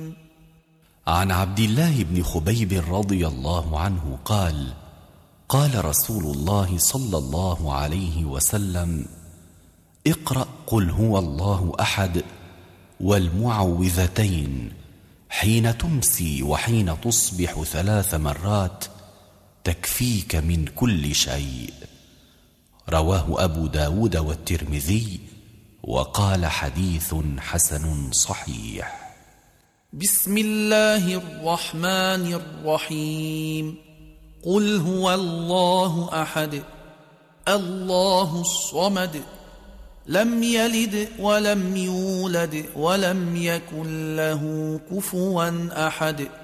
عن عبد الله بن خبيب رضي الله عنه قال: قال رسول الله صلى الله عليه وسلم: اقرأ قل هو الله أحد والمعوذتين حين تمسي وحين تصبح 3 مرات تكفيك من كل شيء. رواه أبو داود والترمذي وقال حديث حسن صحيح. بسم الله الرحمن الرحيم. قل هو الله أحد الله الصمد لم يلد ولم يولد ولم يكن له كفوا أحد.